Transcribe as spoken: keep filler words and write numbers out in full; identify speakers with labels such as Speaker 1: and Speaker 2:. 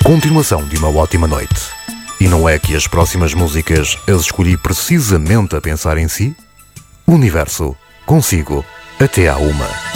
Speaker 1: Continuação de uma ótima noite. E não é que as próximas músicas as escolhi precisamente a pensar em si? Universo, consigo, até à uma.